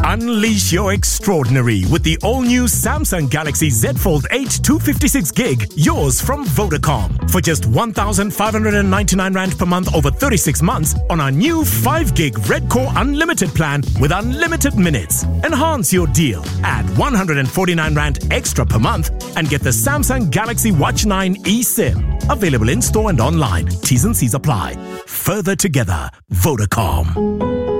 Unleash your extraordinary with the all-new Samsung Galaxy Z Fold 8 256GB, yours from Vodacom. For just 1,599 Rand per month over 36 months on our new 5GB Red Core Unlimited plan with unlimited minutes. Enhance your deal. Add 149 Rand extra per month and get the Samsung Galaxy Watch 9 eSIM. Available in-store and online. T's and C's apply. Further together, Vodacom.